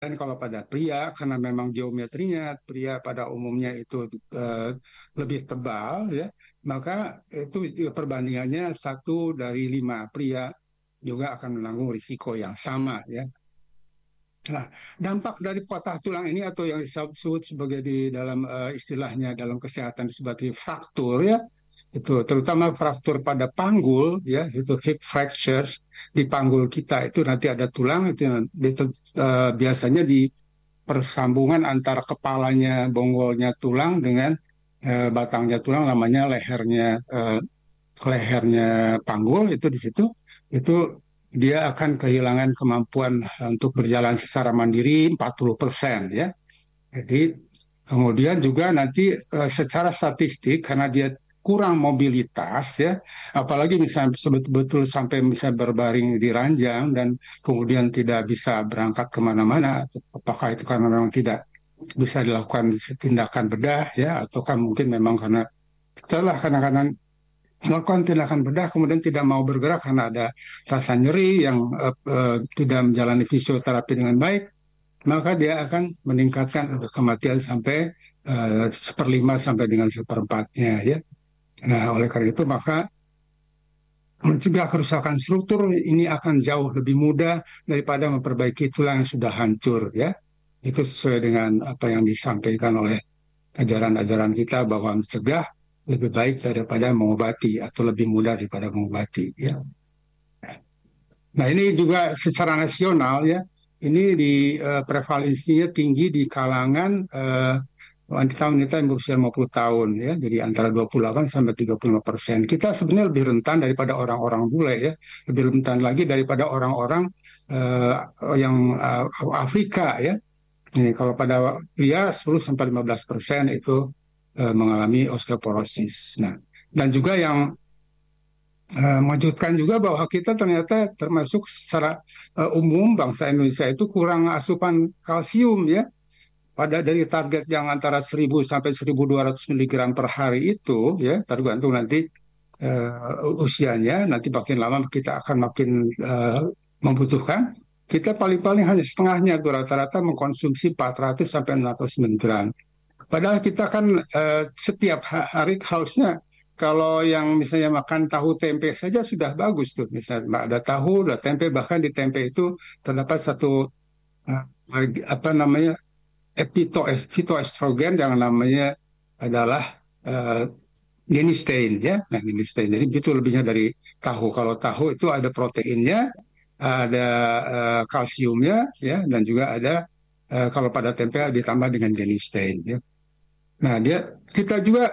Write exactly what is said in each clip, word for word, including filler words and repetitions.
Dan kalau pada pria, karena memang geometrinya pria pada umumnya itu eh, lebih tebal, ya, maka itu perbandingannya satu dari lima pria juga akan menanggung risiko yang sama, ya. Nah, dampak dari patah tulang ini atau yang disebut sebagai di dalam eh, istilahnya dalam kesehatan sebagai fraktur, ya, itu terutama fraktur pada panggul, ya, itu hip fractures di panggul kita itu nanti ada tulang itu yang itu, eh, biasanya di persambungan antara kepalanya bonggolnya tulang dengan eh, batangnya tulang namanya lehernya eh, lehernya panggul itu di situ itu dia akan kehilangan kemampuan untuk berjalan secara mandiri empat puluh persen, ya. Jadi kemudian juga nanti eh, secara statistik karena dia kurang mobilitas, ya, apalagi misalnya betul-betul sampai bisa berbaring di ranjang dan kemudian tidak bisa berangkat kemana-mana, apakah itu karena memang tidak bisa dilakukan tindakan bedah, ya, ataukah mungkin memang karena setelah kadang-kadang melakukan tindakan bedah kemudian tidak mau bergerak karena ada rasa nyeri yang eh, eh, tidak menjalani fisioterapi dengan baik, maka dia akan meningkatkan kematian sampai uh, seperlima sampai dengan seperempatnya, ya. Nah, oleh karena itu maka mencegah kerusakan struktur ini akan jauh lebih mudah daripada memperbaiki tulang yang sudah hancur, ya. Itu sesuai dengan apa yang disampaikan oleh ajaran-ajaran kita bahwa mencegah lebih baik daripada mengobati atau lebih mudah daripada mengobati, ya. Nah, ini juga secara nasional, ya, ini di uh, prevalensinya tinggi di kalangan uh, wanita-wanita yang berusia lima puluh tahun, ya, jadi antara dua puluh delapan sampai tiga puluh lima persen. Kita sebenarnya lebih rentan daripada orang-orang bule, ya, lebih rentan lagi daripada orang-orang uh, yang uh, Afrika, ya. Ini kalau pada pria sepuluh sampai lima belas persen itu uh, mengalami osteoporosis. Nah, dan juga yang uh, mengejutkan juga bahwa kita ternyata termasuk secara uh, umum bangsa Indonesia itu kurang asupan kalsium, ya. Pada dari target yang antara seribu sampai seribu dua ratus miligram per hari itu, ya, tergantung nanti uh, usianya, nanti makin lama kita akan makin uh, membutuhkan. Kita paling-paling hanya setengahnya tuh rata-rata mengkonsumsi empat ratus sampai enam ratus miligram. Padahal kita kan uh, setiap hari harusnya kalau yang misalnya makan tahu tempe saja sudah bagus tuh. Misalnya ada tahu, ada tempe, bahkan di tempe itu terdapat satu uh, apa namanya epito fitoestrogen yang namanya adalah uh, genistein, ya. Nah, genistein. Jadi itu lebihnya dari tahu. Kalau tahu itu ada proteinnya, ada uh, kalsiumnya, ya, dan juga ada uh, kalau pada tempe ditambah dengan genistein, ya. Nah, dia kita juga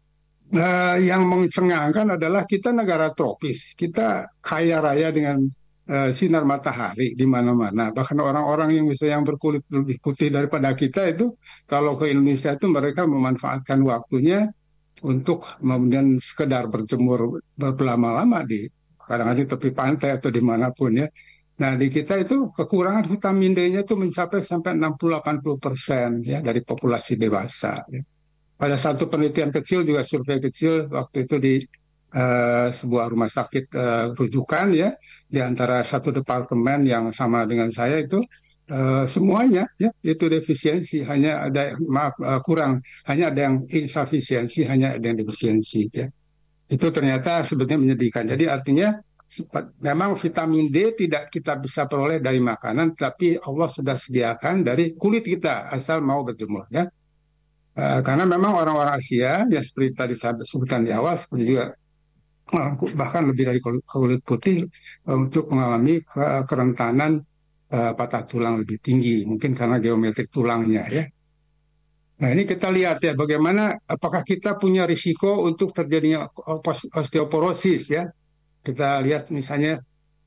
uh, yang mencengangkan adalah kita negara tropis. Kita kaya raya dengan uh, sinar matahari di mana-mana. Bahkan orang-orang yang bisa yang berkulit lebih putih daripada kita itu, kalau ke Indonesia itu mereka memanfaatkan waktunya untuk kemudian sekedar berjemur berlama-lama di kadang-kadang di tepi pantai atau dimanapun, ya. Nah, di kita itu kekurangan vitamin D-nya itu mencapai sampai enam puluh sampai delapan puluh persen, ya, dari populasi dewasa, ya. Pada satu penelitian kecil juga survei kecil waktu itu di uh, sebuah rumah sakit uh, rujukan, ya, di antara satu departemen yang sama dengan saya itu uh, semuanya, ya, itu defisiensi, hanya ada maaf uh, kurang, hanya ada yang insufisiensi, hanya ada yang defisiensi, ya. Itu ternyata sebetulnya menyedihkan. Jadi artinya memang vitamin D tidak kita bisa peroleh dari makanan, tapi Allah sudah sediakan dari kulit kita asal mau berjemur, ya. Uh, karena memang orang-orang Asia, ya, seperti tadi saya sebutkan di awal, seperti juga uh, bahkan lebih dari kulit putih uh, untuk mengalami ke- kerentanan uh, patah tulang lebih tinggi, mungkin karena geometri tulangnya, ya. Nah, ini kita lihat, ya, bagaimana apakah kita punya risiko untuk terjadinya osteoporosis, ya. Kita lihat misalnya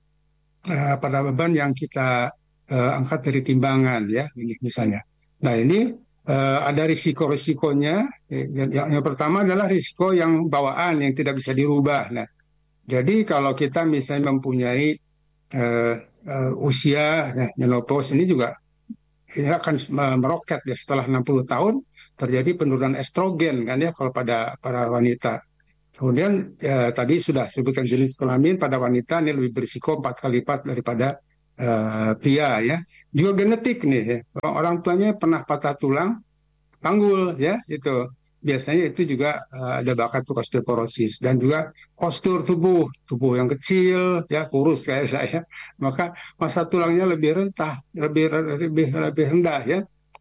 uh, pada beban yang kita uh, angkat dari timbangan, ya, ini misalnya. Nah, ini uh, ada risiko-risikonya. Yang, yang, yang pertama adalah risiko yang bawaan yang tidak bisa dirubah. Nah, jadi kalau kita misalnya mempunyai uh, uh, usia, ya, menopause ini juga ya, akan meroket, ya, setelah enam puluh tahun terjadi penurunan estrogen, kan, ya, kalau pada para wanita. Kemudian eh, tadi sudah sebutkan jenis kelamin pada wanita ini lebih berisiko empat kali lipat daripada eh, pria, ya. Juga genetik nih, ya. Orang tuanya pernah patah tulang, panggul ya itu. Biasanya itu juga uh, ada bakat untuk osteoporosis dan juga postur tubuh, tubuh yang kecil ya kurus kayak saya, maka masa tulangnya lebih rentah, lebih lebih lebih rendah ya.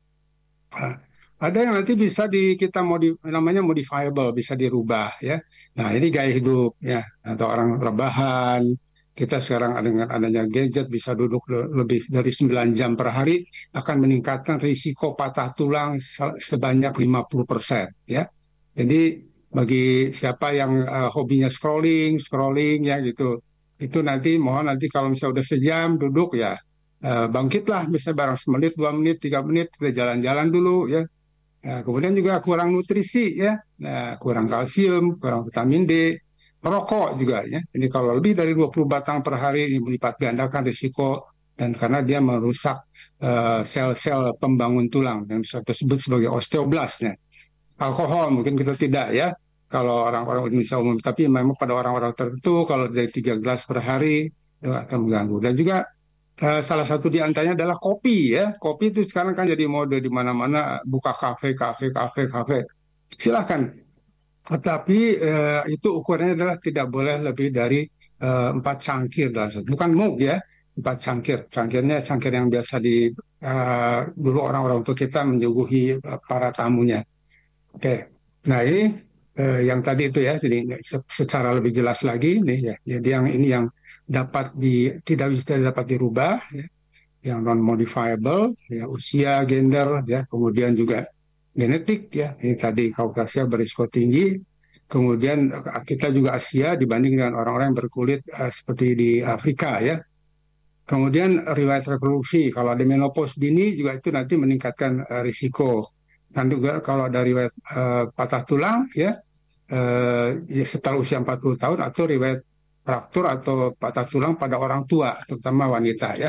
Nah, ada yang nanti bisa di kita modi, namanya modifiable, bisa dirubah ya. Nah, ini gaya hidup ya, atau orang rebahan. Kita sekarang dengan adanya gadget bisa duduk le- lebih dari sembilan jam per hari akan meningkatkan risiko patah tulang se- sebanyak lima puluh persen ya. Jadi bagi siapa yang uh, hobinya scrolling, scrolling ya gitu, itu nanti mohon nanti kalau misalnya udah sejam duduk ya, uh, bangkitlah misalnya barang semenit, dua menit, tiga menit kita jalan-jalan dulu ya. Nah, kemudian juga kurang nutrisi ya, nah, kurang kalsium, kurang vitamin D, merokok juga ya. Ini kalau lebih dari dua puluh batang per hari ini melipat gandakan risiko dan karena dia merusak uh, sel-sel pembangun tulang yang bisa disebut sebagai osteoblastnya. Alkohol mungkin kita tidak ya, kalau orang-orang Indonesia umum, tapi memang pada orang-orang tertentu kalau dari tiga gelas per hari itu akan mengganggu. Dan juga eh, salah satu di antaranya adalah kopi ya. Kopi itu sekarang kan jadi mode di mana-mana, buka kafe, kafe, kafe, kafe. Silahkan. Tetapi eh, itu ukurannya adalah tidak boleh lebih dari eh, empat cangkir dalam satu. Bukan mug ya, empat cangkir. Cangkirnya cangkir yang biasa di eh, dulu orang-orang tua kita menyuguhi eh, para tamunya. Oke, nah ini eh, yang tadi itu ya, jadi se- secara lebih jelas lagi nih ya, jadi yang ini yang dapat di tidak bisa dapat dirubah, ya, yang non modifiable, ya, usia, gender, ya, kemudian juga genetik ya, ini tadi Kaukasia berisiko tinggi, kemudian eh, kita juga Asia dibanding dengan orang-orang yang berkulit eh, seperti di Afrika ya. Kemudian riwayat reproduksi, kalau ada menopause dini juga itu nanti meningkatkan eh, risiko. Dan juga kalau ada riwayat eh, patah tulang ya, eh, ya setelah usia empat puluh tahun atau riwayat fraktur atau patah tulang pada orang tua, terutama wanita ya.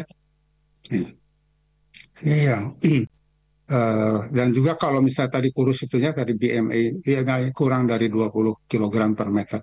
Ini yang eh, dan juga kalau misalnya tadi kurus itunya dari B M I ya kurang dari dua puluh kilogram per meter.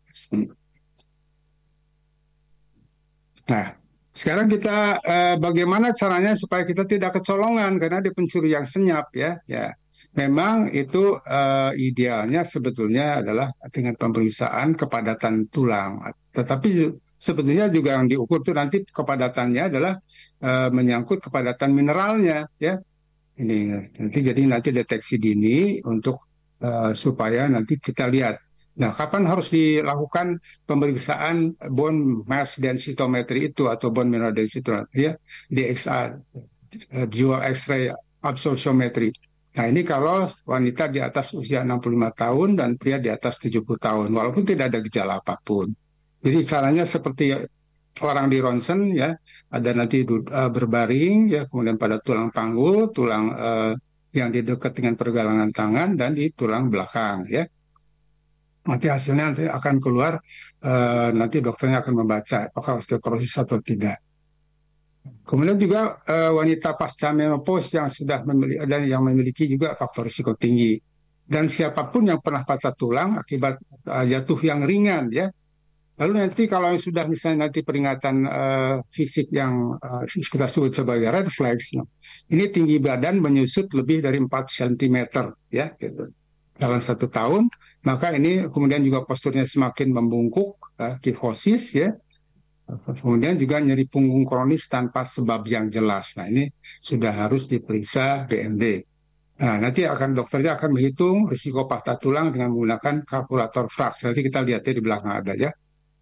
Nah, sekarang kita eh, bagaimana caranya supaya kita tidak kecolongan karena di pencurian senyap ya. Ya, memang itu eh, idealnya sebetulnya adalah dengan pemeriksaan kepadatan tulang. Tetapi sebetulnya juga yang diukur itu nanti kepadatannya adalah eh, menyangkut kepadatan mineralnya ya. Ini nanti jadi nanti deteksi dini untuk eh, supaya nanti kita lihat. Nah, kapan harus dilakukan pemeriksaan bone mass densitometry itu atau bone mineral densitometry ya, D X A, eh, dual X-ray absorptiometry. Nah, ini kalau wanita di atas usia enam puluh lima tahun dan pria di atas tujuh puluh tahun, walaupun tidak ada gejala apapun. Jadi caranya seperti orang di ronsen ya, ada nanti uh, berbaring ya, kemudian pada tulang panggul, tulang uh, yang di dekat dengan pergelangan tangan dan di tulang belakang ya. Nanti hasilnya nanti akan keluar, uh, nanti dokternya akan membaca apakah osteoporosis atau tidak. Kemudian juga uh, wanita pasca menopause yang sudah memiliki dan yang memiliki juga faktor risiko tinggi. Dan siapapun yang pernah patah tulang akibat uh, jatuh yang ringan ya, lalu nanti kalau sudah misalnya nanti peringatan uh, fisik yang uh, kita sebut sebagai red flags, no, ini tinggi badan menyusut lebih dari empat sentimeter ya, gitu. Dalam satu tahun, maka ini kemudian juga posturnya semakin membungkuk, uh, kifosis ya, kemudian juga nyeri punggung kronis tanpa sebab yang jelas. Nah ini sudah harus diperiksa B M D. Nah, nanti akan dokternya akan menghitung risiko patah tulang dengan menggunakan kalkulator fraks. Nanti kita lihatnya di belakang ada ya.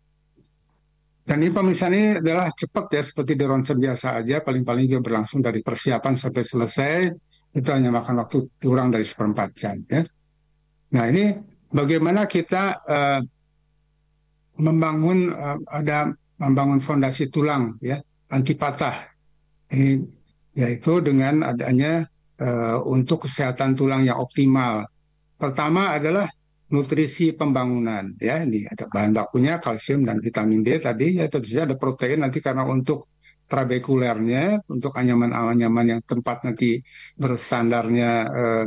Dan ini pemeriksaan ini adalah cepat ya, seperti di ronsen biasa aja, paling-paling juga berlangsung dari persiapan sampai selesai, itu hanya makan waktu kurang dari seperempat jam. Ya. Nah ini bagaimana kita uh, membangun, uh, ada membangun fondasi tulang ya, anti patah. Ini yaitu dengan adanya uh, untuk kesehatan tulang yang optimal. Pertama adalah nutrisi pembangunan ya, ini ada bahan bakunya kalsium dan vitamin D tadi ya, tentu saja ada protein nanti karena untuk trabekulernya, untuk anyaman-anyaman yang tempat nanti bersandarnya eh,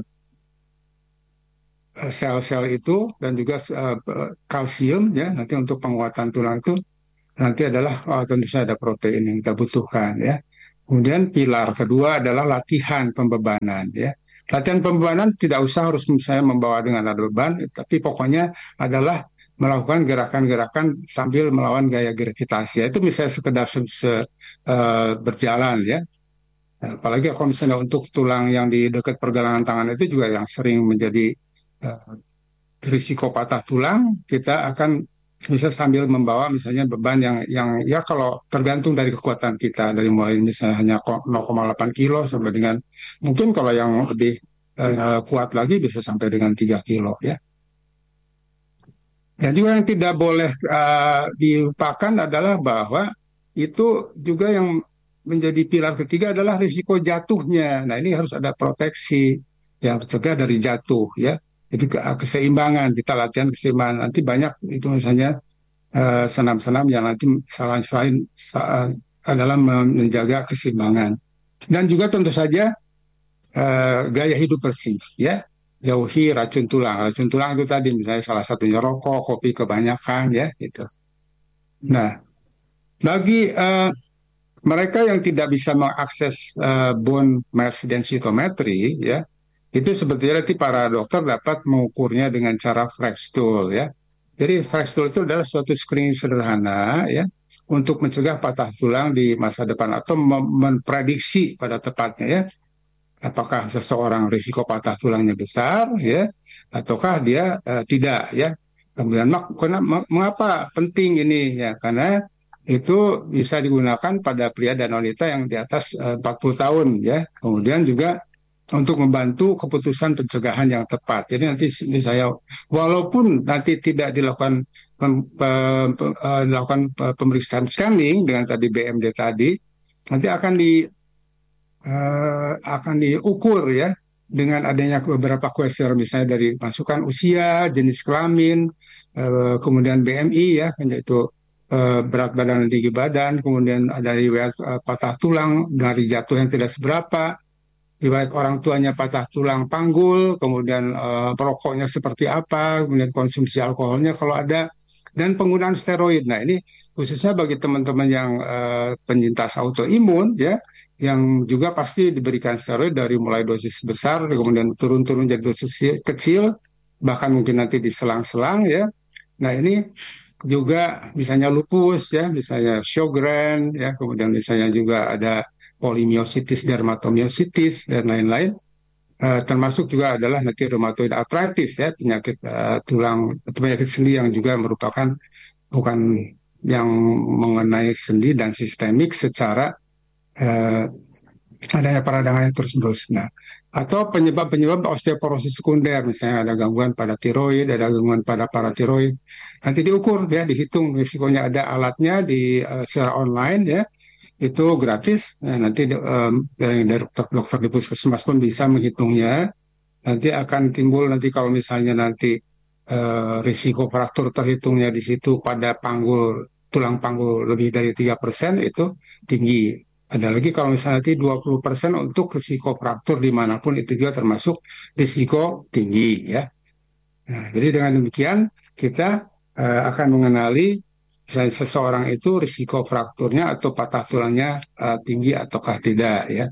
sel-sel itu, dan juga eh, kalsium ya nanti untuk penguatan tulang itu nanti adalah oh, tentu saja ada protein yang kita butuhkan ya. Kemudian pilar kedua adalah latihan pembebanan ya. Latihan pembebanan tidak usah harus misalnya membawa dengan ada beban, tapi pokoknya adalah melakukan gerakan-gerakan sambil melawan gaya gravitasi. Ya, itu misalnya sekedar se se uh, berjalan ya. Apalagi kalau misalnya untuk tulang yang di dekat pergelangan tangan itu juga yang sering menjadi uh, risiko patah tulang, kita akan bisa sambil membawa misalnya beban yang yang ya kalau tergantung dari kekuatan kita dari mulai misalnya hanya nol koma delapan kilo sampai dengan mungkin kalau yang lebih uh, kuat lagi bisa sampai dengan tiga kilo ya. Dan juga yang tidak boleh uh, dilupakan adalah bahwa itu juga yang menjadi pilar ketiga adalah risiko jatuhnya. Nah ini harus ada proteksi yang mencegah dari jatuh ya. Jadi ke keseimbangan, kita latihan keseimbangan. Nanti banyak itu misalnya uh, senam-senam yang nanti salah selain uh, adalah menjaga keseimbangan. Dan juga tentu saja uh, gaya hidup bersih ya, jauhi racun tulang. Racun tulang itu tadi misalnya salah satunya rokok, kopi kebanyakan ya gitu. Nah, bagi uh, mereka yang tidak bisa mengakses uh, bone mass densitometry ya, itu sebetulnya nanti para dokter dapat mengukurnya dengan cara Flex tool ya. Jadi Flex tool itu adalah suatu screening sederhana ya untuk mencegah patah tulang di masa depan atau memprediksi pada tepatnya ya apakah seseorang risiko patah tulangnya besar ya ataukah dia uh, tidak ya. Kemudian mak, kenapa, mengapa penting ini ya, karena itu bisa digunakan pada pria dan wanita yang di atas uh, empat puluh tahun ya. Kemudian juga untuk membantu keputusan pencegahan yang tepat. Jadi nanti saya walaupun nanti tidak dilakukan pem, pem, pem, uh, dilakukan pemeriksaan scanning dengan tadi B M D tadi, nanti akan di uh, akan diukur ya dengan adanya beberapa kuesioner misalnya dari masukan usia, jenis kelamin, uh, kemudian B M I ya, yaitu uh, berat badan dan tinggi badan, kemudian ada riwayat uh, patah tulang dari jatuh yang tidak seberapa, riwayat orang tuanya patah tulang panggul, kemudian uh, perokoknya seperti apa, kemudian konsumsi alkoholnya kalau ada, dan penggunaan steroid. Nah ini khususnya bagi teman-teman yang uh, penyintas autoimun ya, yang juga pasti diberikan steroid dari mulai dosis besar, kemudian turun-turun jadi dosis kecil, bahkan mungkin nanti diselang-selang ya. Nah ini juga misalnya lupus ya, misalnya Sjogren ya, kemudian misalnya juga ada polimiositis, dermatomiositis dan lain-lain. Uh, termasuk juga adalah nanti rheumatoid arthritis ya, penyakit uh, tulang atau penyakit sendi yang juga merupakan bukan yang mengenai sendi dan sistemik secara uh, adanya peradangan yang terus-menerus. Nah, atau penyebab-penyebab osteoporosis sekunder, misalnya ada gangguan pada tiroid, ada gangguan pada paratiroid, nanti diukur ya, dihitung risikonya, ada alatnya di uh, secara online ya, itu gratis. Nah, nanti um, dari dokter-dokter di puskesmas pun bisa menghitungnya. Nanti akan timbul nanti kalau misalnya nanti uh, risiko fraktur terhitungnya di situ pada panggul tulang panggul lebih dari tiga persen itu tinggi. Ada lagi kalau misalnya nanti dua puluh persen untuk risiko fraktur dimanapun itu juga termasuk risiko tinggi ya. Nah, jadi dengan demikian kita uh, akan mengenali misalnya seseorang itu risiko frakturnya atau patah tulangnya uh, tinggi ataukah tidak ya.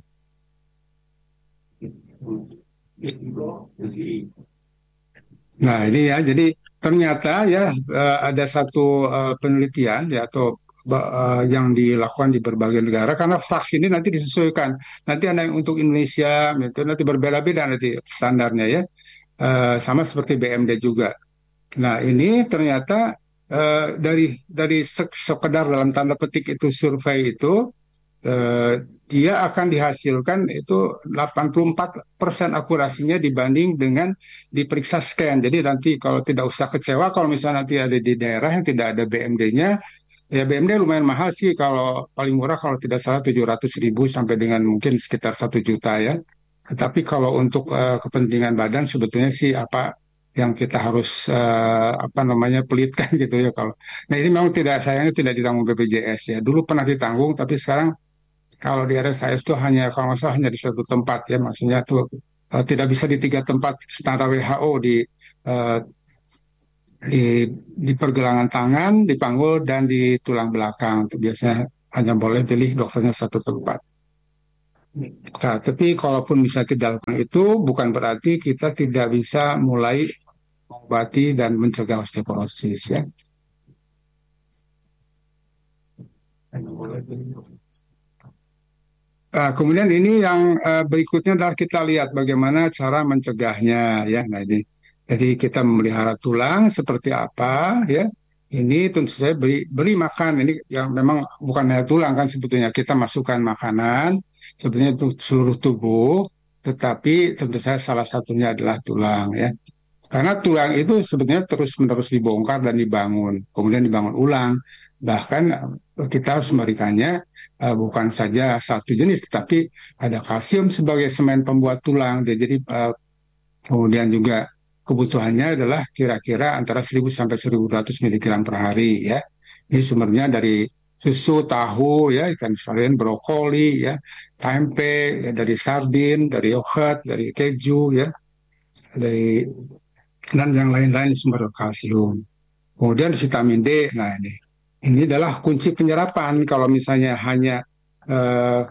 Nah ini ya, jadi ternyata ya uh, ada satu uh, penelitian ya atau uh, yang dilakukan di berbagai negara karena vaksin ini nanti disesuaikan. Nanti ada yang untuk Indonesia, itu nanti berbeda-beda nanti standarnya ya, uh, sama seperti B M D juga. Nah, ini ternyata eh, dari dari sekedar dalam tanda petik itu survei itu eh, dia akan dihasilkan itu delapan puluh empat persen akurasinya dibanding dengan diperiksa scan. Jadi nanti kalau tidak usah kecewa kalau misalnya nanti ada di daerah yang tidak ada B M D-nya, ya B M D lumayan mahal sih kalau paling murah kalau tidak salah tujuh ratus ribu sampai dengan mungkin sekitar satu juta ya. Tetapi kalau untuk uh, kepentingan badan sebetulnya sih apa yang kita harus uh, apa namanya pelitkan gitu ya kalau. Nah ini memang tidak sayangnya tidak ditanggung B P J S ya. Dulu pernah ditanggung tapi sekarang kalau di R S I S itu hanya kalau nggak salah hanya di satu tempat ya, maksudnya tuh uh, tidak bisa di tiga tempat standar W H O di uh, di di pergelangan tangan, di panggul dan di tulang belakang. Itu biasanya hanya boleh pilih dokternya satu tempat. Nah, tapi kalaupun bisa tidak lakukan itu, bukan berarti kita tidak bisa mulai mengobati dan mencegah osteoporosis ya. Nah, kemudian ini yang uh, berikutnya adalah kita lihat bagaimana cara mencegahnya ya. Nah ini, jadi kita memelihara tulang seperti apa ya. Ini tentu saja beri, beri makan. Ini yang memang bukan hanya tulang kan sebetulnya kita masukkan makanan sebenarnya untuk seluruh tubuh, tetapi tentu saja salah satunya adalah tulang ya. Karena tulang itu sebetulnya terus-menerus dibongkar dan dibangun, kemudian dibangun ulang. Bahkan eh, kita harus memberikannya eh, bukan saja satu jenis, tetapi ada kalsium sebagai semen pembuat tulang. Jadi eh, kemudian juga kebutuhannya adalah kira-kira antara seribu sampai seribu dua ratus miligram per hari ya. Ini sumbernya dari susu, tahu, ya, ikan sarden, brokoli, ya, tempe, ya, dari sardin, dari yogurt, dari keju, ya, dari dan yang lain-lain sumber kalsium. Kemudian vitamin D, nah ini ini adalah kunci penyerapan. Kalau misalnya hanya eh,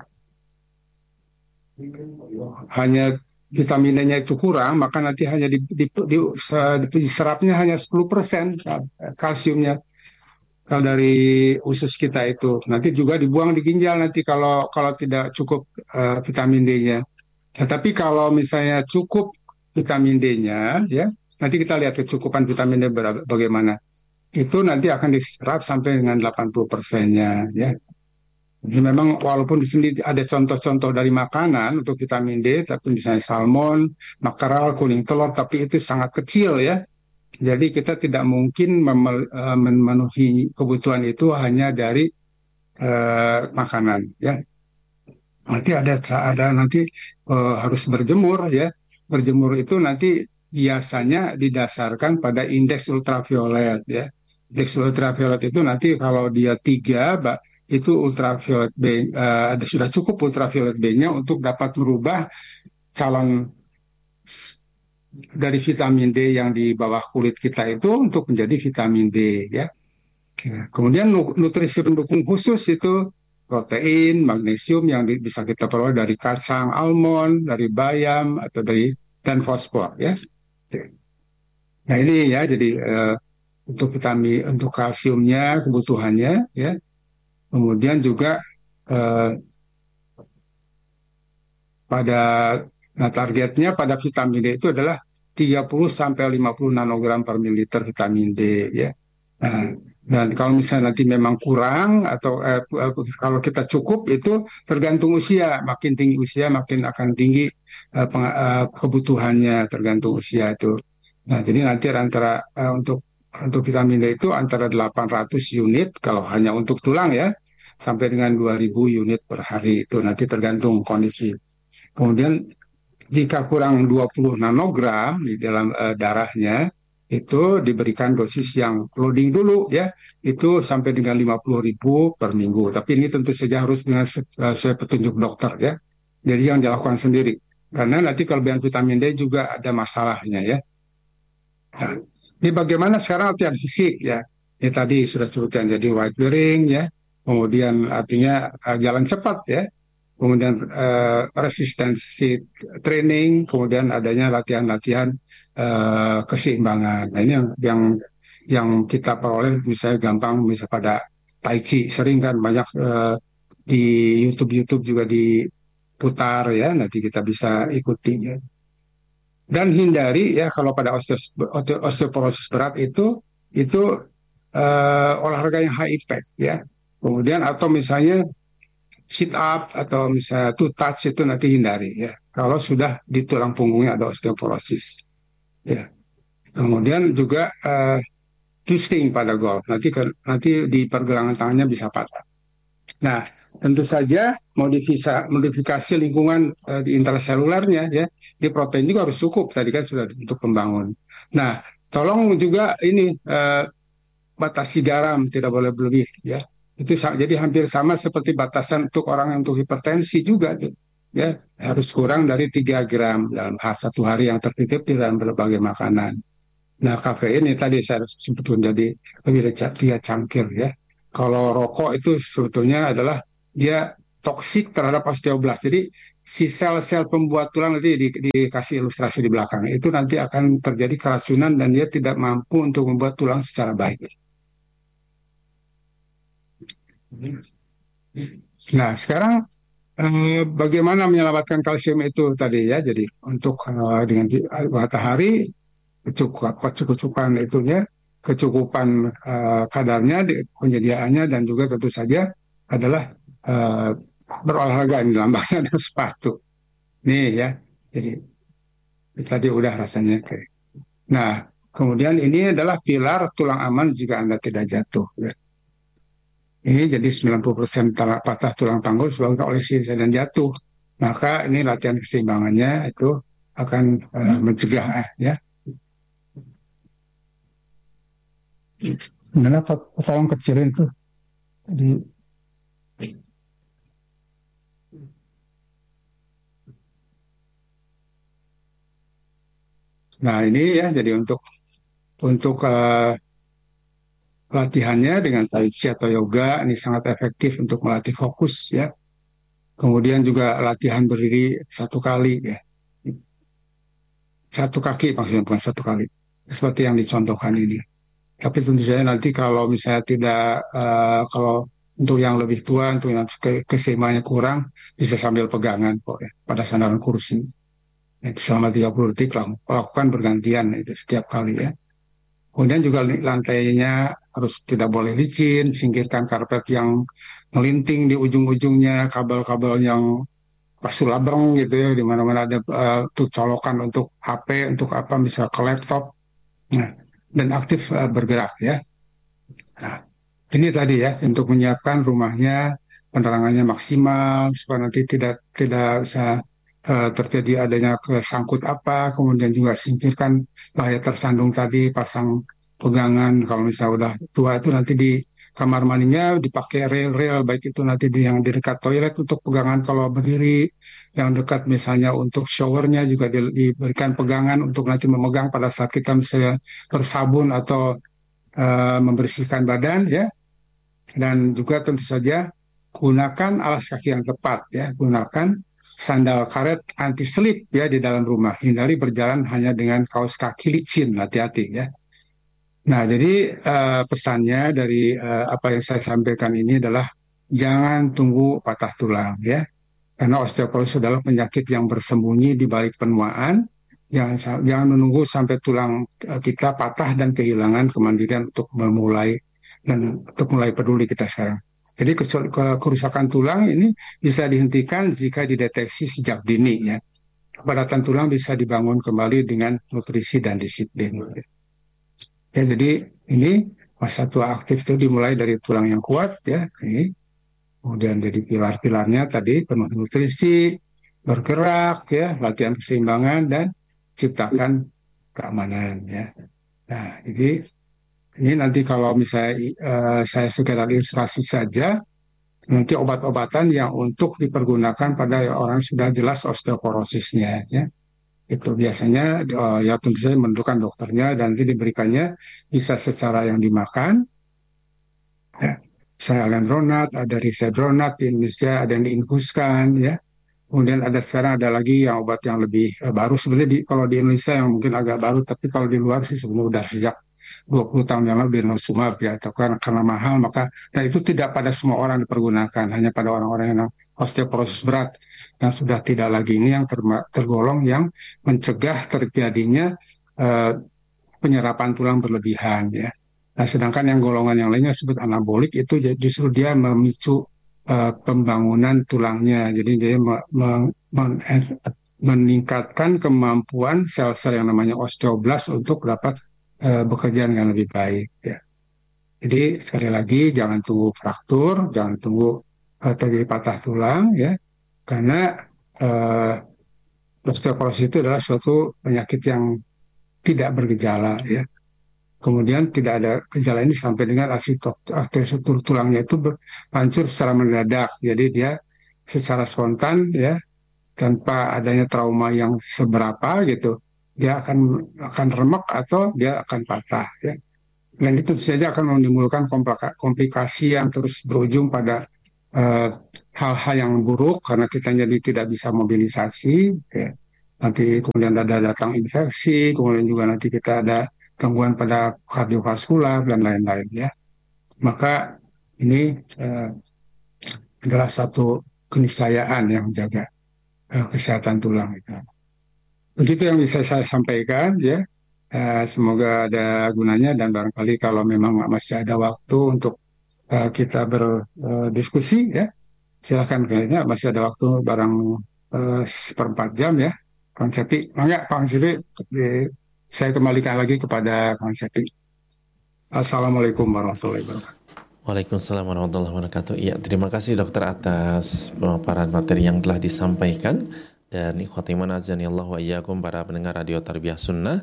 hanya vitamin D-nya itu kurang, maka nanti hanya di, di, di, diserapnya hanya sepuluh persen kalsiumnya kalau dari usus kita itu. Nanti juga dibuang di ginjal nanti kalau kalau tidak cukup uh, vitamin D-nya. Nah, tapi kalau misalnya cukup vitamin D-nya, ya, nanti kita lihat kecukupan vitamin D bagaimana. Itu nanti akan diserap sampai dengan delapan puluh persennya, ya. Jadi memang walaupun di sini ada contoh-contoh dari makanan untuk vitamin D, tapi misalnya salmon, makarel, kuning telur, tapi itu sangat kecil ya. Jadi kita tidak mungkin eh, memenuhi kebutuhan itu hanya dari uh, makanan ya. Nanti ada ada nanti uh, harus berjemur ya. Berjemur itu nanti biasanya didasarkan pada indeks ultraviolet ya. Indeks ultraviolet itu nanti kalau dia tiga, itu ultraviolet B uh, ada sudah cukup ultraviolet B-nya untuk dapat merubah calon dari vitamin D yang di bawah kulit kita itu untuk menjadi vitamin D ya. Kemudian nutrisi pendukung khusus itu protein, magnesium yang di, bisa kita peroleh dari kacang almond, dari bayam atau dari dan fosfor ya. Nah ini ya jadi uh, untuk vitamin untuk kalsiumnya kebutuhannya ya. Kemudian juga uh, pada nah targetnya pada vitamin D itu adalah tiga puluh sampai lima puluh nanogram per mililiter vitamin D ya. Nah, dan kalau misalnya nanti memang kurang atau eh, kalau kita cukup itu tergantung usia, makin tinggi usia makin akan tinggi eh, peng- eh, kebutuhannya tergantung usia itu. Nah, jadi nanti antara eh, untuk untuk vitamin D itu antara delapan ratus unit kalau hanya untuk tulang ya sampai dengan dua ribu unit per hari itu nanti tergantung kondisi. Kemudian jika kurang dua puluh nanogram di dalam uh, darahnya, itu diberikan dosis yang loading dulu ya, itu sampai dengan lima puluh ribu per minggu. Tapi ini tentu saja harus dengan uh, sesuai petunjuk dokter ya. Jadi yang dilakukan sendiri. Karena nanti kelebihan vitamin D juga ada masalahnya ya. Nah, ini bagaimana sekarang latihan fisik ya. Ini tadi sudah sebutkan jadi white bearing ya. Kemudian artinya uh, jalan cepat ya, kemudian uh, resistensi training, kemudian adanya latihan-latihan uh, keseimbangan. Nah ini yang yang yang kita peroleh misalnya gampang misalnya pada Tai Chi sering kan banyak uh, di YouTube YouTube juga diputar ya, nanti kita bisa ikuti ya. Dan hindari ya kalau pada osteoporosis berat itu itu uh, olahraga yang high impact ya. Kemudian atau misalnya sit up atau misalnya two touch itu nanti hindari ya. Kalau sudah di tulang punggungnya ada osteoporosis ya. Kemudian juga uh, twisting pada golf. Nanti nanti di pergelangan tangannya bisa patah. Nah, tentu saja modifikasi, modifikasi lingkungan uh, di intraselulernya ya, di protein juga harus cukup. Tadi kan sudah untuk pembangun. Nah, tolong juga ini uh, batasi garam tidak boleh berlebih ya. Itu jadi hampir sama seperti batasan untuk orang yang untuk hipertensi juga ya, harus kurang dari tiga gram dalam satu hari yang tertitip di dalam berbagai makanan. Nah, kafein ini tadi saya sebetulnya jadi lebih dari tiga cangkir ya. Kalau rokok itu sebetulnya adalah dia toksik terhadap osteoblast. Jadi si sel-sel pembuat tulang nanti di, dikasih ilustrasi di belakang. Itu nanti akan terjadi keracunan dan dia tidak mampu untuk membuat tulang secara baik. Nah, sekarang eh, bagaimana menyelamatkan kalsium itu tadi ya? Jadi untuk eh, dengan matahari cukup kecukupan itunya, kecukupan eh, kadarnya, penyediaannya dan juga tentu saja adalah eh, berolahraga ini lambangnya dan sepatu. Nih ya. Jadi tadi udah rasanya kayak. Nah, kemudian ini adalah pilar tulang aman jika Anda tidak jatuh. Ya. Ini jadi sembilan puluh persen patah tulang panggul sebabkan oleh dan jatuh. Maka ini latihan keseimbangannya itu akan uh, mencegah eh, ya. Mana tolong kecilin tuh di. Nah ini ya jadi untuk untuk uh, latihannya dengan tai chi atau yoga ini sangat efektif untuk melatih fokus ya. Kemudian juga latihan berdiri satu kali ya. Satu kaki maksudnya bukan satu kali. Seperti yang dicontohkan ini. Tapi tentu saja nanti kalau misalnya tidak, uh, kalau untuk yang lebih tua, untuk yang ke keseimbangannya kurang, bisa sambil pegangan kok ya, pada sandaran kursi. Itu selama tiga puluh detik lah, lakukan bergantian itu setiap kali ya. Kemudian juga lantainya harus tidak boleh licin, singkirkan karpet yang melinting di ujung-ujungnya, kabel-kabel yang pasulabreng gitu ya, di mana-mana ada uh, tuh colokan untuk H P, untuk apa, bisa ke laptop. Nah, dan aktif uh, bergerak ya. Nah, ini tadi ya untuk menyiapkan rumahnya, penerangannya maksimal supaya nanti tidak tidak bisa uh, terjadi adanya kesangkut apa, kemudian juga singkirkan bahaya tersandung tadi, pasang pegangan kalau misalnya udah tua itu nanti di kamar mandinya dipakai rel-rel, baik itu nanti di yang di dekat toilet untuk pegangan kalau berdiri, yang dekat misalnya untuk showernya juga di, diberikan pegangan untuk nanti memegang pada saat kita misalnya bersabun atau uh, membersihkan badan ya, dan juga tentu saja gunakan alas kaki yang tepat ya, gunakan sandal karet anti slip ya di dalam rumah, hindari berjalan hanya dengan kaos kaki licin, hati-hati ya. Nah jadi uh, pesannya dari uh, apa yang saya sampaikan ini adalah jangan tunggu patah tulang ya, karena osteoporosis adalah penyakit yang bersembunyi di balik penuaan. Jangan, jangan menunggu sampai tulang kita patah dan kehilangan kemandirian untuk memulai dan untuk mulai peduli kita sekarang. Jadi kerusakan tulang ini bisa dihentikan jika dideteksi sejak dini ya. Kepadatan tulang bisa dibangun kembali dengan nutrisi dan disiplin. Ya, jadi ini masa tua aktif itu dimulai dari tulang yang kuat ya. Ini. Kemudian jadi pilar-pilarnya tadi penuh nutrisi, bergerak ya, latihan keseimbangan dan ciptakan keamanan ya. Nah, jadi ini nanti kalau misalnya uh, saya sekedar ilustrasi saja, nanti obat-obatan yang untuk dipergunakan pada orang yang sudah jelas osteoporosisnya ya. Itu biasanya uh, ya tentu saja menentukan dokternya dan nanti diberikannya bisa secara yang dimakan. Ya. Saya alendronat, ada risedronat di Indonesia, ada yang diinfuskan ya. Kemudian ada sekarang ada lagi yang obat yang lebih uh, baru sebenarnya di, kalau di Indonesia yang mungkin agak baru, tapi kalau di luar sih sebenarnya udah sejak dua puluh tahun yang lalu denosumab ya, atau karena, karena mahal maka, dan itu tidak pada semua orang dipergunakan, hanya pada orang-orang yang osteoporosis berat yang sudah tidak lagi ini yang ter, tergolong yang mencegah terjadinya uh, penyerapan tulang berlebihan ya. Nah, sedangkan yang golongan yang lainnya disebut anabolik itu justru dia memicu uh, pembangunan tulangnya. Jadi dia me, me, men, meningkatkan kemampuan sel-sel yang namanya osteoblast untuk dapat uh, bekerja dengan lebih baik ya. Jadi sekali lagi jangan tunggu fraktur, jangan tunggu uh, terjadi patah tulang ya, karena uh, osteoporosis itu adalah suatu penyakit yang tidak bergejala ya. Kemudian tidak ada gejala ini sampai dengan arsitektur tulangnya itu hancur secara mendadak. Jadi dia secara spontan ya, tanpa adanya trauma yang seberapa gitu, dia akan akan remek atau dia akan patah ya. Dan itu saja akan menimbulkan komplikasi yang terus berujung pada eh, hal-hal yang buruk karena kita jadi tidak bisa mobilisasi, ya. Nanti kemudian ada datang infeksi, kemudian juga nanti kita ada gangguan pada kardiovaskular dan lain-lain ya. Maka ini eh, adalah satu keniscayaan yang menjaga eh, kesehatan tulang itu. Begitu yang bisa saya sampaikan ya. Eh, semoga ada gunanya dan barangkali kalau memang masih ada waktu untuk eh, kita berdiskusi ya, silakan, kayaknya masih ada waktu barang eh, seperempat jam ya, Kang Cepi. Enggak, Kang Cepi, eh, saya kembalikan lagi kepada Kang Cepi. Assalamualaikum warahmatullahi wabarakatuh. Waalaikumsalam warahmatullahi wabarakatuh. Ya, terima kasih dokter atas pemaparan materi yang telah disampaikan. Dan ikhwati man azanillahu wa iyyakum, para pendengar Radio Tarbiyah Sunnah.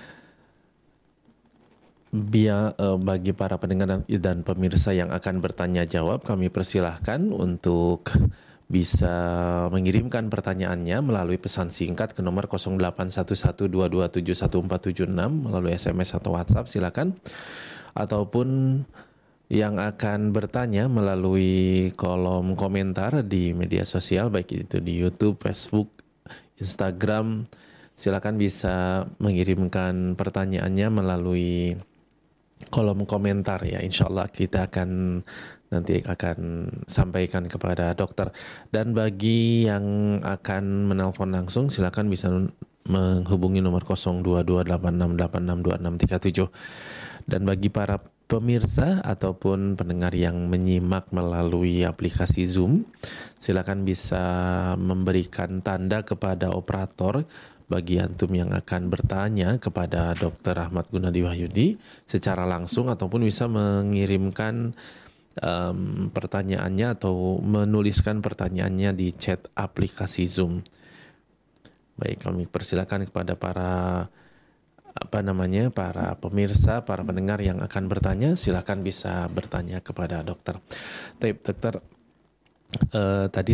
Bia, eh, bagi para pendengar dan pemirsa yang akan bertanya jawab, kami persilahkan untuk bisa mengirimkan pertanyaannya melalui pesan singkat ke nomor nol delapan satu satu dua dua tujuh satu empat tujuh enam melalui S M S atau WhatsApp, silakan. Ataupun yang akan bertanya melalui kolom komentar di media sosial, baik itu di YouTube, Facebook, Instagram, silakan bisa mengirimkan pertanyaannya melalui kolom komentar ya. Insya Allah kita akan nanti akan sampaikan kepada dokter. Dan bagi yang akan menelpon langsung, silakan bisa menghubungi nomor nol dua dua delapan enam delapan enam dua enam tiga tujuh. Dan bagi para pemirsa ataupun pendengar yang menyimak melalui aplikasi Zoom, silakan bisa memberikan tanda kepada operator bagi antum yang akan bertanya kepada dokter Ahmad Gunadi Wahyudi secara langsung, ataupun bisa mengirimkan um, pertanyaannya atau menuliskan pertanyaannya di chat aplikasi Zoom. Baik, kami persilakan kepada para apa namanya para pemirsa, para pendengar yang akan bertanya, silakan bisa bertanya kepada dokter. Tapi dokter, eh, tadi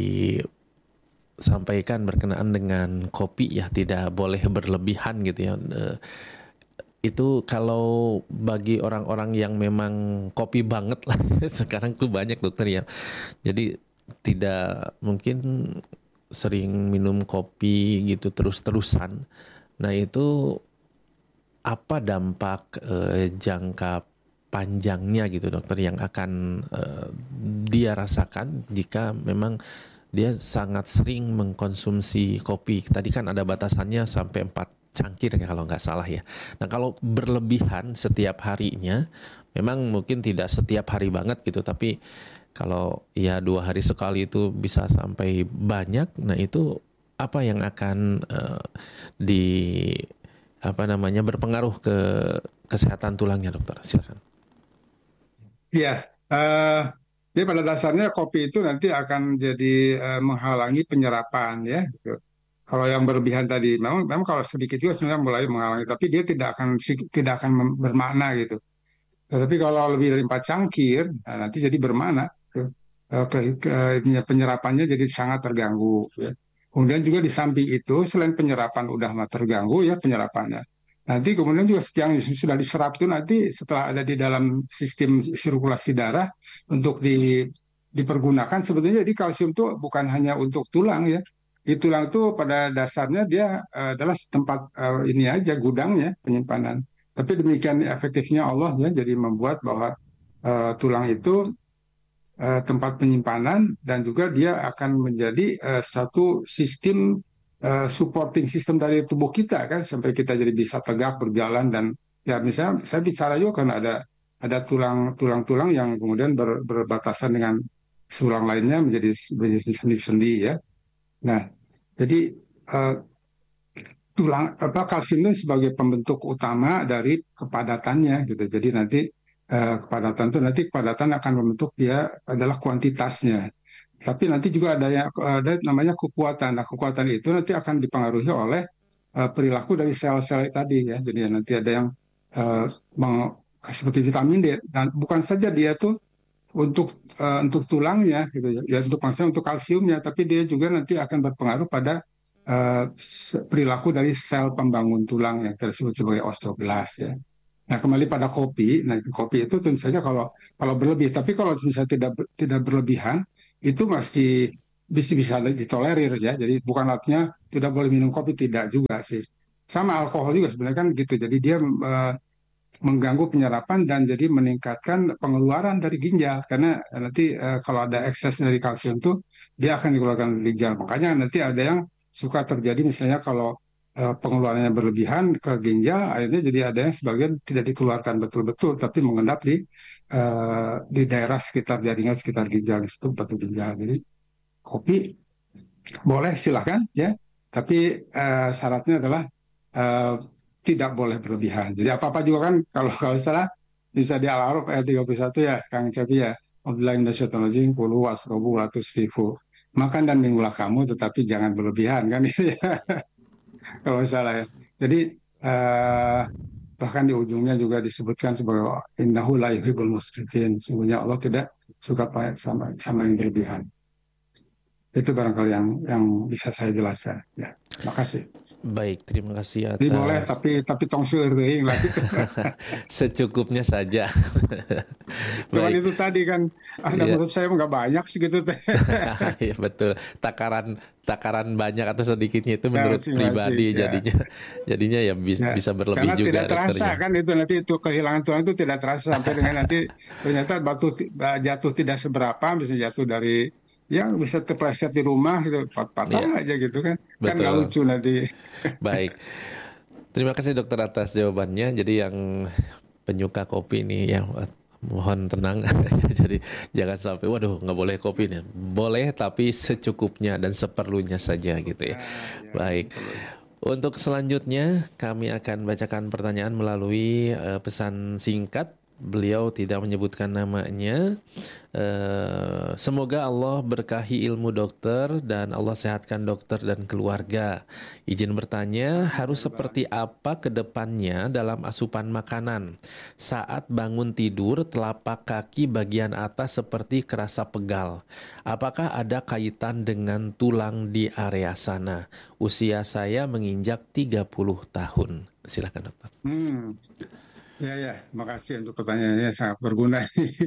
disampaikan berkenaan dengan kopi ya, tidak boleh berlebihan gitu ya. Eh, itu kalau bagi orang-orang yang memang kopi banget lah, sekarang tuh banyak dokter ya. Jadi tidak mungkin sering minum kopi gitu terus-terusan. Nah itu apa dampak eh, jangka panjangnya gitu dokter yang akan eh, dia rasakan jika memang dia sangat sering mengkonsumsi kopi. Tadi kan ada batasannya sampai empat cangkir ya kalau nggak salah ya. Nah kalau berlebihan setiap harinya, memang mungkin tidak setiap hari banget gitu, tapi kalau ya dua hari sekali itu bisa sampai banyak. Nah itu apa yang akan uh, di apa namanya berpengaruh ke kesehatan tulangnya dokter? Silakan. Iya, eh, jadi pada dasarnya kopi itu nanti akan jadi eh, menghalangi penyerapan ya, gitu. Kalau yang berlebihan tadi, memang, memang kalau sedikit juga sebenarnya mulai menghalangi, tapi dia tidak akan si- tidak akan mem- bermakna gitu. Tetapi kalau lebih dari empat cangkir, nah, nanti jadi bermakna. Gitu. Eh, ke- ke- ininya, penyerapannya jadi sangat terganggu. Ya. Kemudian juga di samping itu, selain penyerapan udah mah terganggu ya penyerapannya. Nanti kemudian juga yang sudah diserap itu nanti setelah ada di dalam sistem sirkulasi darah untuk di, dipergunakan, sebetulnya jadi kalsium itu bukan hanya untuk tulang ya. Di tulang itu pada dasarnya dia eh, adalah tempat eh, ini aja gudangnya penyimpanan. Tapi demikian efektifnya Allah ya, jadi membuat bahwa eh, tulang itu eh, tempat penyimpanan dan juga dia akan menjadi eh, satu sistem eh, supporting system dari tubuh kita kan sampai kita jadi bisa tegak berjalan. Dan ya misalnya saya bicara juga karena ada ada tulang tulang-tulang yang kemudian ber- berbatasan dengan tulang lainnya menjadi menjadi sendi-sendi ya. Nah, jadi eh, tulang apa kalsium itu sebagai pembentuk utama dari kepadatannya gitu. Jadi nanti eh, kepadatan itu nanti kepadatan akan membentuk dia adalah kuantitasnya. Tapi nanti juga ada yang ada namanya kekuatan. Nah, kekuatan itu nanti akan dipengaruhi oleh eh, perilaku dari sel-sel tadi ya. Jadi ya, nanti ada yang eh, meng- seperti vitamin D dan bukan saja dia tuh untuk eh, untuk tulangnya gitu ya, ya untuk maksudnya untuk kalsiumnya, tapi dia juga nanti akan berpengaruh pada eh, perilaku dari sel pembangun tulang yang tersebut sebagai osteoblas ya. Nah, kembali pada kopi, nah kopi itu tentu saja kalau kalau berlebih, tapi kalau misalnya tidak tidak berlebihan, itu masih bisa bisa ditolerir ya. Jadi bukan artinya tidak boleh minum kopi, tidak juga sih. Sama alkohol juga sebenarnya kan gitu. Jadi dia eh, mengganggu penyerapan dan jadi meningkatkan pengeluaran dari ginjal karena nanti eh, kalau ada ekses dari kalsium tuh dia akan dikeluarkan dari ginjal. Makanya nanti ada yang suka terjadi misalnya kalau eh, pengeluarannya berlebihan ke ginjal, akhirnya jadi ada yang sebagian tidak dikeluarkan betul-betul tapi mengendap di eh, di daerah sekitar jaringan sekitar ginjal itu batu ginjal. Jadi kopi boleh silahkan ya, tapi eh, syaratnya adalah eh, tidak boleh berlebihan. Jadi apa-apa juga kan kalau kalau salah bisa di Al-A'raf ayat tiga puluh satu ya, Kang Cepi ya. Abdullahi minasyaitonirrajim, kulu wasrobu ratus ribu. Makan dan minumlah kamu, tetapi jangan berlebihan kan ya, kalau salah ya. Jadi eh, bahkan di ujungnya juga disebutkan sebagai innahu la yuhibbul musrifin. Sesungguhnya Allah tidak suka sama sama yang berlebihan. Itu barangkali yang yang bisa saya jelaskan. Ya, makasih. Baik, terima kasih Jadi boleh, atas tapi tapi tong seueureung lah gitu. secukupnya saja. Cuman Baik, itu tadi kan, ada ya, menurut saya nggak banyak segitu teh. ya betul. Takaran takaran banyak atau sedikitnya itu Ya menurut masing-masing pribadi ya. jadinya jadinya ya bis- Ya. bisa berlebih Karena juga tidak terasa dokternya. kan itu nanti itu kehilangan tulang itu tidak terasa sampai dengan nanti ternyata batu ti- ba- jatuh tidak seberapa, bisa jatuh dari yang bisa terpleset di rumah gitu, pat- Ya, patah aja gitu kan. Kan nggak betul. lucu nanti. Baik. Terima kasih dokter atas jawabannya. Jadi yang penyuka kopi nih ya mohon tenang. Jadi jangan sampai waduh nggak boleh kopi nih. Boleh tapi secukupnya dan seperlunya saja gitu ya. Ya, ya, Baik. seperlunya. Untuk selanjutnya kami akan bacakan pertanyaan melalui eh, pesan singkat. Beliau tidak menyebutkan namanya. Eh, semoga Allah berkahi ilmu dokter dan Allah sehatkan dokter dan keluarga. Izin bertanya, Amin ya harus rabbal seperti alamin. apa ke depannya dalam asupan makanan? Saat bangun tidur, telapak kaki bagian atas seperti kerasa pegal. Apakah ada kaitan dengan tulang di area sana? Usia saya menginjak tiga puluh tahun. Silakan dokter. Hmm. Ya, ya, makasih untuk pertanyaannya sangat berguna.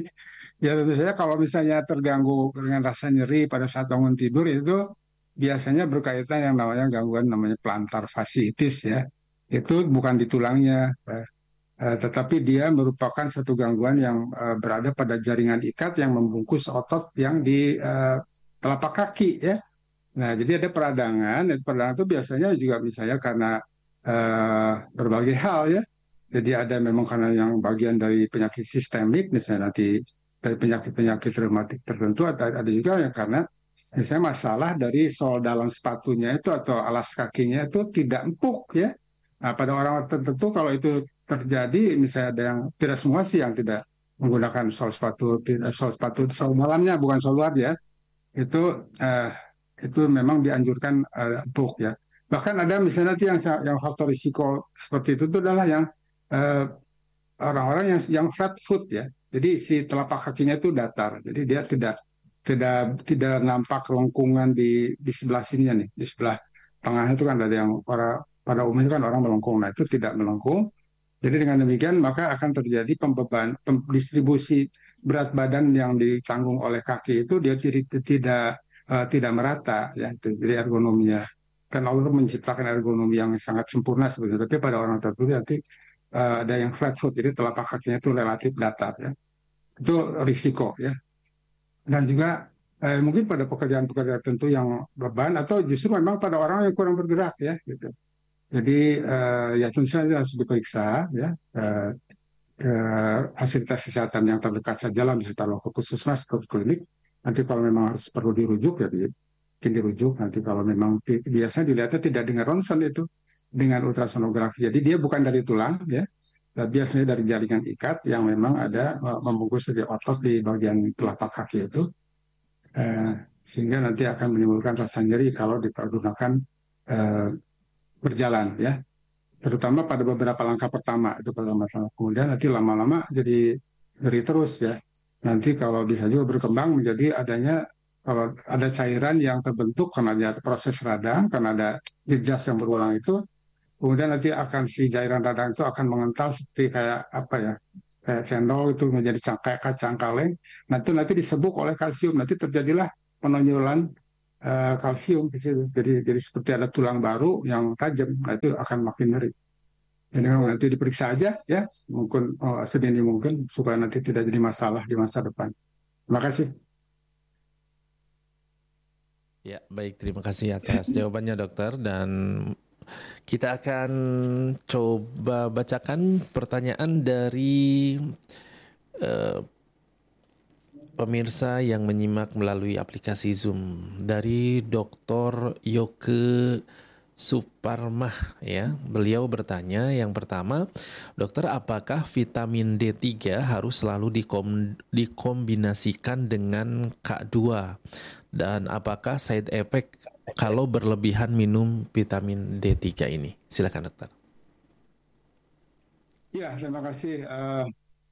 Ya, tentu saja kalau misalnya terganggu dengan rasa nyeri pada saat bangun tidur itu biasanya berkaitan yang namanya gangguan namanya plantar fasciitis ya. Itu bukan di tulangnya, eh, eh, tetapi dia merupakan satu gangguan yang eh, berada pada jaringan ikat yang membungkus otot yang di eh, telapak kaki ya. Nah, jadi ada peradangan, itu peradangan itu biasanya juga misalnya karena eh, berbagai hal ya. Jadi ada memang karena yang bagian dari penyakit sistemik, misalnya nanti dari penyakit-penyakit reumatik tertentu, ada, ada juga yang karena misalnya masalah dari sol dalam sepatunya itu atau alas kakinya itu tidak empuk ya. Nah, pada orang tertentu kalau itu terjadi, misalnya ada yang tidak semua sih yang tidak menggunakan sol sepatu, tidak sol sepatu sol dalamnya bukan sol luar ya itu eh, itu memang dianjurkan eh, empuk ya. Bahkan ada misalnya nanti yang yang faktor risiko seperti itu itu adalah yang eh, orang-orang yang yang flat foot ya. Jadi si telapak kakinya itu datar. Jadi dia tidak tidak tidak nampak lengkungan di di sebelah sininya nih, di sebelah tengahnya itu kan ada yang para pada umumnya kan orang melengkung. Nah, itu tidak melengkung. Jadi dengan demikian maka akan terjadi pembeban pem- distribusi berat badan yang ditanggung oleh kaki itu dia tidak tidak eh, tidak merata ya itu jadi ergonominya kan Allah menciptakan ergonomi yang sangat sempurna sebenarnya tapi pada orang tertentu nanti eh, ada yang flat foot jadi telapak kakinya itu relatif datar ya itu risiko ya dan juga eh, mungkin pada pekerjaan-pekerjaan tertentu yang beban atau justru memang pada orang yang kurang bergerak ya gitu jadi eh, ya tentu saja harus diperiksa ya eh, ke fasilitas kesehatan yang terdekat saja lah, bisa taruh ke puskesmas, ke klinik. Nanti kalau memang harus perlu dirujuk ya di, mungkin dirujuk. Nanti kalau memang ti- biasanya dilihatnya tidak dengan ronsen itu, dengan ultrasonografi. Jadi dia bukan dari tulang ya, tapi biasanya dari jaringan ikat yang memang ada eh, membungkus di otot di bagian telapak kaki itu, eh, sehingga nanti akan menimbulkan rasa nyeri kalau dipergunakan eh, berjalan ya terutama pada beberapa langkah pertama itu pertama kemudian nanti lama-lama jadi dari terus ya nanti kalau bisa juga berkembang menjadi adanya kalau ada cairan yang terbentuk karena ada proses radang karena ada jejas yang berulang itu kemudian nanti akan si cairan radang itu akan mengental seperti kayak apa ya, kayak cendol itu menjadi cang- kayak kacang kaleng. Nah itu nanti disebuk oleh kalsium, nanti terjadilah penonjolan eh, kalsium di situ. Jadi jadi seperti ada tulang baru yang tajam, nah itu akan makin nyeri. Jadi memang nanti diperiksa aja ya, mungkin oh, sedini mungkin supaya nanti tidak jadi masalah di masa depan. Terima kasih. Ya, baik. Terima kasih atas jawabannya, dokter. Dan kita akan coba bacakan pertanyaan dari eh, pemirsa yang menyimak melalui aplikasi Zoom dari dokter Yoke Suparmah ya. Beliau bertanya yang pertama, dokter, apakah vitamin D tiga harus selalu dikom- dikombinasikan dengan K dua? Dan apakah side effect kalau berlebihan minum vitamin D tiga ini? Silakan dokter. Ya, terima kasih eh,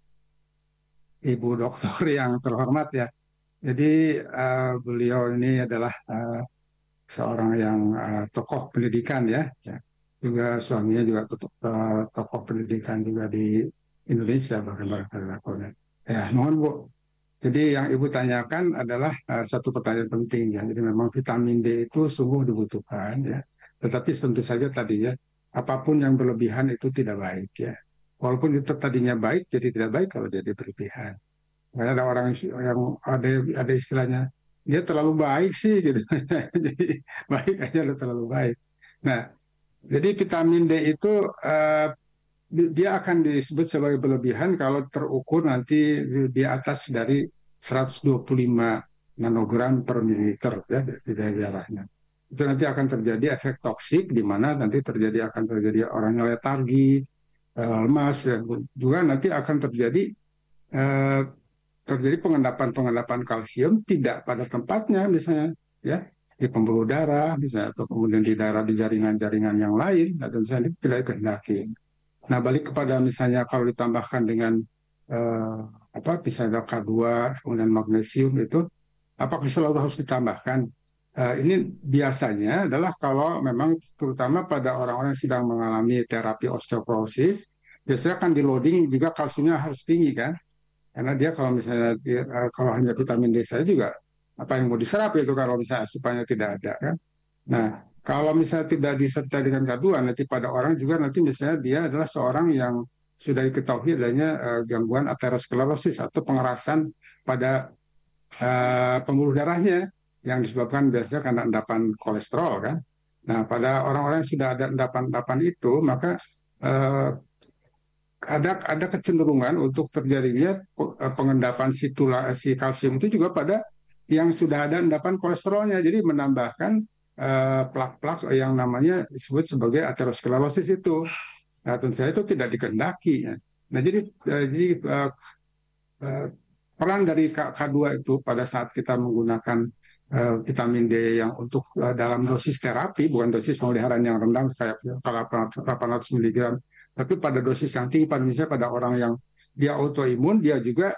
Ibu Dokter yang terhormat ya. Jadi eh, beliau ini adalah eh, seorang yang eh, tokoh pendidikan ya, ya. Juga suaminya juga tokoh, eh, tokoh pendidikan juga di Indonesia bahkan bahkan ya, mohon Bu. Jadi yang Ibu tanyakan adalah eh, satu pertanyaan penting ya. Jadi memang vitamin D itu sungguh dibutuhkan ya. Tetapi tentu saja tadi ya, apapun yang berlebihan itu tidak baik ya. Walaupun itu tadinya baik, jadi tidak baik kalau jadi berlebihan. Makanya ada orang yang ada ada istilahnya, dia terlalu baik sih gitu. Jadi baik aja udah terlalu baik. Nah, jadi vitamin D itu eh, dia akan disebut sebagai berlebihan kalau terukur nanti di, di atas dari seratus dua puluh lima nanogram per mililiter ya di darahnya. Itu nanti akan terjadi efek toksik di mana nanti terjadi akan terjadi orangnya letargi, eh, lemas dan juga nanti akan terjadi eh, terjadi pengendapan-pengendapan kalsium tidak pada tempatnya misalnya ya di pembuluh darah misalnya atau kemudian di darah di jaringan-jaringan yang lain dan tentu saja tidak dikehendaki. Nah, balik kepada misalnya kalau ditambahkan dengan eh, apa misalnya K dua kemudian magnesium itu apakah selalu harus ditambahkan? Eh, ini biasanya adalah kalau memang terutama pada orang-orang yang sedang mengalami terapi osteoporosis, biasanya kan di loading juga kalsiumnya harus tinggi kan? Karena dia kalau misalnya dia, eh, kalau hanya vitamin D saya juga apa yang mau diserap itu kalau misalnya asupannya tidak ada kan. Nah, kalau misalnya tidak disertai dengan K dua nanti pada orang juga nanti misalnya dia adalah seorang yang sudah diketahui adanya eh, gangguan aterosklerosis atau pengerasan pada eh, pembuluh darahnya yang disebabkan biasanya karena endapan kolesterol kan. Nah, pada orang-orang yang sudah ada endapan-endapan itu maka eh, ada ada kecenderungan untuk terjadinya pengendapan si tula, si kalsium itu juga pada yang sudah ada endapan kolesterolnya. Jadi menambahkan eh, plak-plak yang namanya disebut sebagai aterosklerosis itu. Nah, tentu saja itu tidak dikehendaki. Ya. Nah, jadi eh, jadi eh, eh, peran dari K, K2 itu pada saat kita menggunakan eh, vitamin D yang untuk eh, dalam dosis terapi, bukan dosis pemeliharaan yang rendah kayak delapan ratus miligram, tapi pada dosis yang tinggi, pada misalnya pada orang yang dia autoimun, dia juga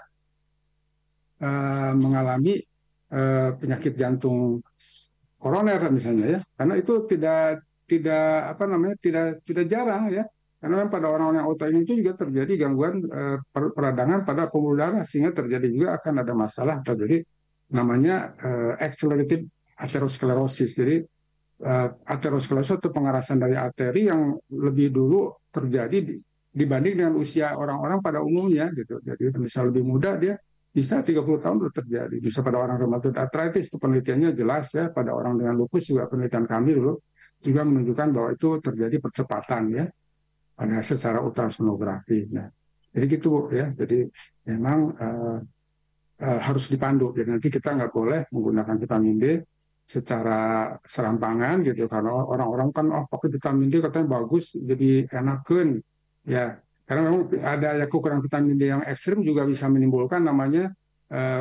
eh, mengalami eh, penyakit jantung koroner misalnya ya, karena itu tidak tidak apa namanya tidak tidak jarang ya, karena memang pada orang-orang yang autoimun itu juga terjadi gangguan eh, per- peradangan pada pembuluh darah sehingga terjadi juga akan ada masalah terjadi namanya eh, accelerated atherosclerosis. Jadi eh, aterosklerosis atau pengerasan dari arteri yang lebih dulu terjadi di- dibanding dengan usia orang-orang pada umumnya gitu. Jadi misal lebih muda dia bisa tiga puluh tahun sudah terjadi. Bisa pada orang rheumatoid arthritis itu penelitiannya jelas ya. Pada orang dengan lupus juga penelitian kami dulu juga menunjukkan bahwa itu terjadi percepatan ya pada secara ultrasonografi. Nah, jadi gitu ya. Jadi memang eh, eh, harus dipandu. Jadi nanti kita nggak boleh menggunakan vitamin D secara serampangan gitu. Karena orang-orang kan oh pakai vitamin D katanya bagus, jadi enakan ya. Karena memang ada ya kekurangan vitamin D yang ekstrim juga bisa menimbulkan namanya eh,